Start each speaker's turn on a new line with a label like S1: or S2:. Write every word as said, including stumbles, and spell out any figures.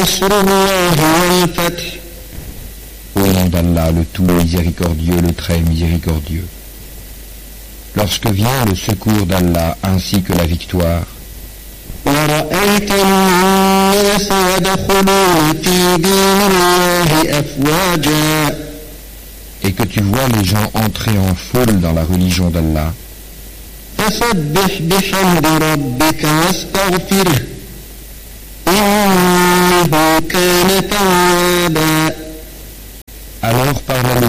S1: نصر الله والفتح.
S2: Au nom d'Allah, le tout miséricordieux, le très miséricordieux. Lorsque vient le secours d'Allah ainsi que la victoire,
S1: ورأيت الناس يدخلون في دين الله أفواجا.
S2: et que tu vois les gens entrer en foule dans la religion d'Allah,
S1: فسبح بحمد ربك واستغفره إنه كان توابا.
S2: alors parle